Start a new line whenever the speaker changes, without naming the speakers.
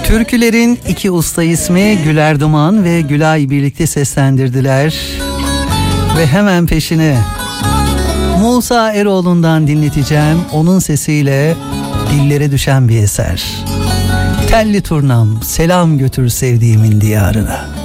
Türkülerin iki usta ismi Güler Duman ve Gülay birlikte seslendirdiler. Ve hemen peşine Musa Eroğlu'ndan dinleteceğim, onun sesiyle dillere düşen bir eser. Telli turnam selam götür sevdiğimin diyarına.